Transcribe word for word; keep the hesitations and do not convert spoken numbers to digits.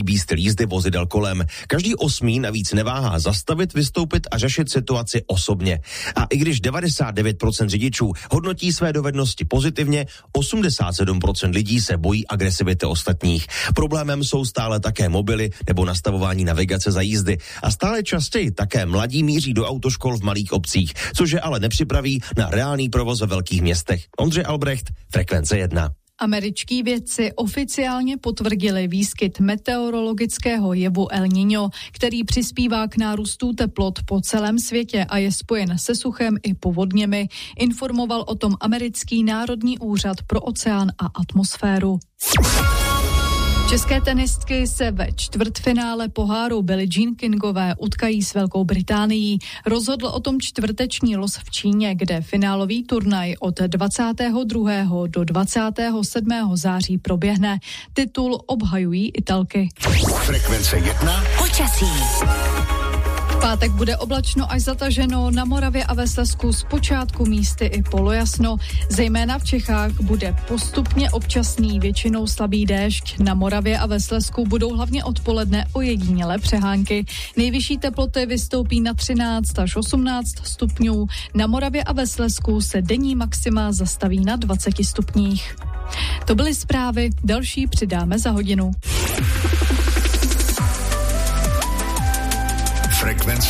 styl jízdy vozidel kolem. Každý osmý navíc neváhá zastavit, vystoupit a řešit situaci osobně. A i když devadesát devět procent řidičů hodnotí své dovednosti pozitivně, osmdesát sedm procent lidí se bojí agresivity ostatních. Problémem jsou stále také mobily nebo nastavování navigace za jízdy. A stále častěji také mladí míří do autoškol v malých obcích, což je ale nepřipraví na reálný provoz ve velkých městech. Ondřej Albrecht, Frekvence jedna. Američtí vědci oficiálně potvrdili výskyt meteorologického jevu El Niño, který přispívá k nárůstu teplot po celém světě a je spojen se suchem i povodněmi. Informoval o tom americký Národní úřad pro oceán a atmosféru. České tenistky se ve čtvrtfinále poháru Billie Jean Kingové utkají s Velkou Británií. Rozhodl o tom čtvrteční los v Číně, kde finálový turnaj od dvacátého druhého do dvacátého sedmého září proběhne. Titul obhajují Italky. Frekvence jedna. Počasí. Pátek bude oblačno až zataženo, na Moravě a ve Slezsku zpočátku místy i polojasno. Zejména v Čechách bude postupně občasný, většinou slabý déšť. Na Moravě a ve Slezsku budou hlavně odpoledne ojedinělé přehánky. Nejvyšší teploty vystoupí na třináct až osmnáct stupňů. Na Moravě a ve Slezsku se denní maxima zastaví na dvaceti stupních. To byly zprávy, další přidáme za hodinu. Frekvence